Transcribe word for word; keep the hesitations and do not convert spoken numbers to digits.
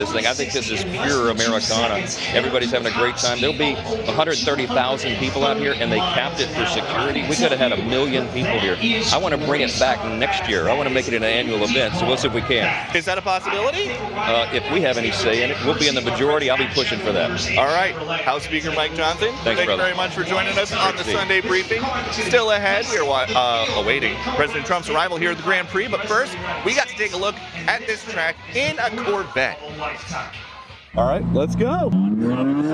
This thing, I think this is pure Americana. Everybody's having a great time. There'll be one hundred thirty thousand people out here, and they capped it for security. We could have had a million people here. I want to bring it back next year. I want to make it an annual event, so we'll see if we can. Is that a possibility? Uh, if we have any say in it, we'll be in the majority. I'll be pushing for that. All right. House Speaker Mike Johnson, Thanks, thank brother. you very much for joining us on the Great to see you. Sunday briefing. Still ahead, we are wa- uh, awaiting President Trump's arrival here at the Grand Prix, but first, we got to take a look at this track in a Corvette. All right, let's go.